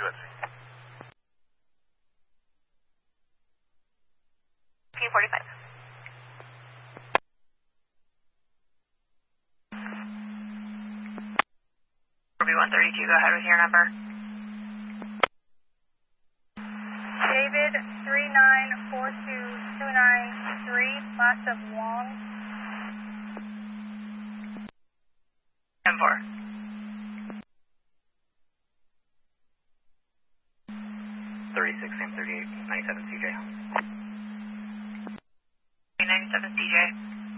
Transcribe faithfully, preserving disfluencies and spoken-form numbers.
Quincy. P forty-five. B one thirty-two, go ahead with your number. David three nine four two two nine three, last of Wong. ten four. thirty-six, same thirty-eight, ninety-seven C J. ninety-seven C J.